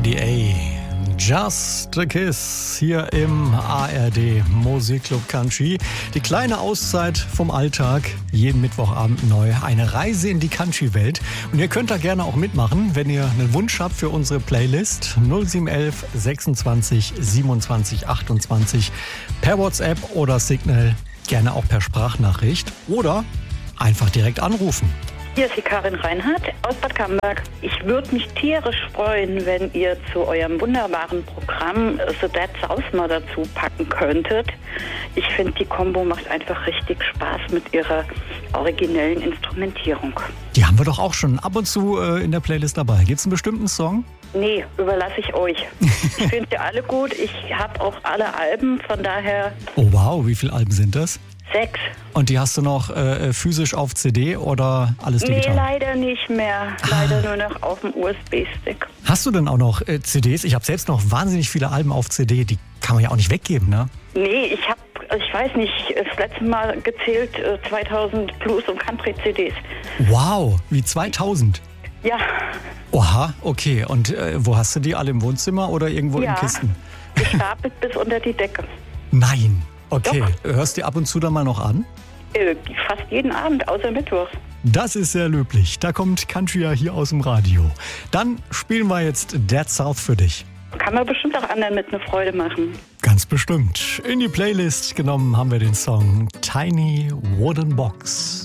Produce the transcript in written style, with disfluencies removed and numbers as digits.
ADA, Just a Kiss, hier im ARD Musikclub Country. Die kleine Auszeit vom Alltag, jeden Mittwochabend neu. Eine Reise in die Country-Welt. Und ihr könnt da gerne auch mitmachen, wenn ihr einen Wunsch habt für unsere Playlist. 0711 26 27 28 per WhatsApp oder Signal, gerne auch per Sprachnachricht oder einfach direkt anrufen. Hier ist die Karin Reinhardt aus Bad Camberg. Ich würde mich tierisch freuen, wenn ihr zu eurem wunderbaren Programm The Dead Southner dazu packen könntet. Ich finde, die Kombo macht einfach richtig Spaß mit ihrer originellen Instrumentierung. Die haben wir doch auch schon ab und zu in der Playlist dabei. Gibt es einen bestimmten Song? Nee, überlasse ich euch. Ich finde sie alle gut. Ich habe auch alle Alben, von daher... Oh wow, wie viele Alben sind das? 6. Und die hast du noch physisch auf CD oder alles digital? Nee, leider nicht mehr. Leider nur noch auf dem USB-Stick. Hast du denn auch noch CDs? Ich habe selbst noch wahnsinnig viele Alben auf CD. Die kann man ja auch nicht weggeben, ne? Nee, ich weiß nicht, das letzte Mal gezählt 2000 Blues- und Country-CDs. Wow, wie 2000? Ja. Oha, okay. Und wo hast du die? Alle im Wohnzimmer oder irgendwo in Kisten? Gestapelt bis unter die Decke. Nein. Okay, Doch. hörst du die ab und zu dann mal noch an? Fast jeden Abend, außer Mittwoch. Das ist sehr löblich. Da kommt Country ja hier aus dem Radio. Dann spielen wir jetzt Dead South für dich. Kann man bestimmt auch anderen mit eine Freude machen. Ganz bestimmt. In die Playlist genommen haben wir den Song Tiny Wooden Box.